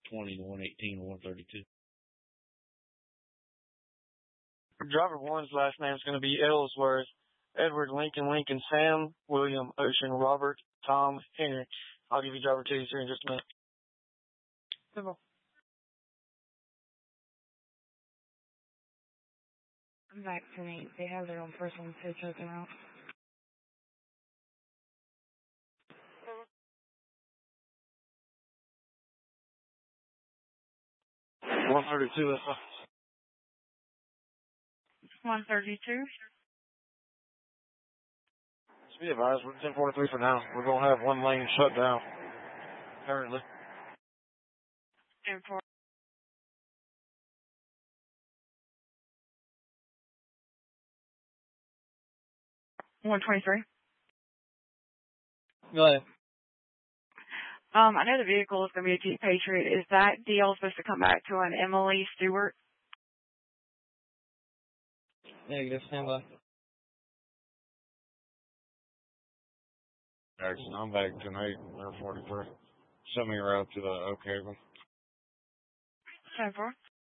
120 to 118 to 132. Driver one's last name is going to be Ellsworth. Edward, Lincoln, Lincoln, Sam, William, Ocean, Robert, Tom, Henry. I'll give you driver two here in just a minute. Simple. Vaccinate. They have their own personal picture out. Mm-hmm. 132. 132. Just be advised, we're 1043 for now. We're going to have one lane shut down currently. 10-4. $123. Go ahead. I know the vehicle is going to be a Jeep Patriot. Is that deal supposed to come back to an Emily Stewart? Negative, stand by. Jackson, I'm back tonight, or 43. Send me around to the Oak Haven. 10-4.